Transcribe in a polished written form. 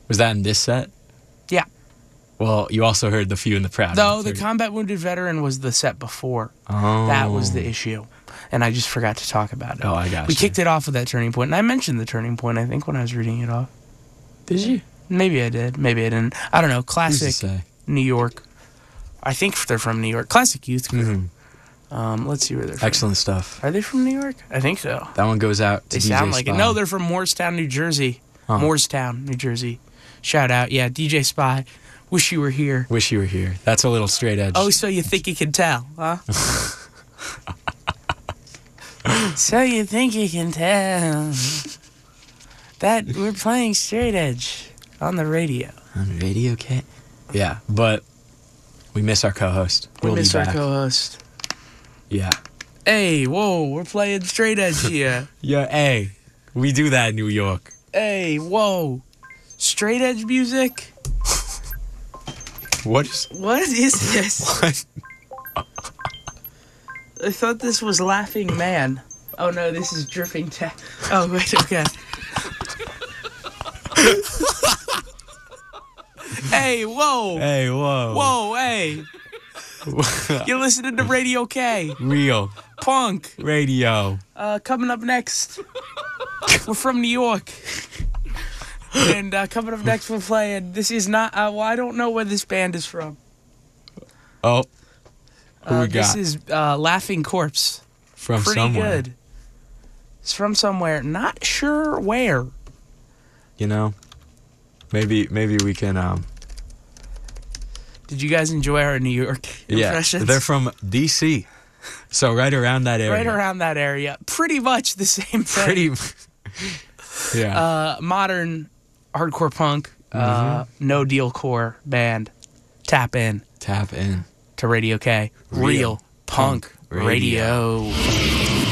Was that in this set? Yeah. Well, you also heard The Few and the Proud. No, the Combat Wounded Veteran was the set before. Oh. That was the issue. And I just forgot to talk about it. Oh, I got We you. kicked it off with that Turning Point, and I mentioned the Turning Point, I think, when I was reading it off. Did you? Maybe I did. Maybe I didn't. I don't know. Who's to Classic say? New York. I think they're from New York. Classic Youth Crew. Mhm. Let's see where they're from. Excellent stuff. Are they from New York? I think so. That one goes out to They DJ sound like Spy. it. No, they're from Moorestown, New Jersey. Huh. Moorestown, New Jersey. Shout out. Yeah, DJ Spy. Wish you were here. Wish you were here. That's a little straight edge. Oh, so you think you can tell, huh? So you think you can tell that we're playing straight edge on the radio. On Radio Cat. Yeah, but we miss our co-host. We We'll miss be our back. co-host. Yeah. Hey, whoa, we're playing straight edge here. Yeah, hey. We do that in New York. Hey, whoa. Straight edge music? What is... What is this? What? I thought this was Laughing Man. Oh no, this is Dripping Tech. Oh wait, okay. Hey, whoa. Hey, whoa. Whoa, hey. You're listening to Radio K. Real. Punk. Radio. Coming up next. We're from New York. And coming up next we're playing. This is not, well, I don't know where this band is from. Oh. Who we This got? is Laughing Corpse. From Pretty somewhere. good. It's from somewhere. Not sure where. You know? Maybe we can, Did you guys enjoy our New York impressions? they're from D.C. So right around that area. Right around that area. Pretty much the same thing. Pretty... yeah. Modern hardcore punk, no deal core band. Tap in Tap in. to Radio K. Real Punk Radio.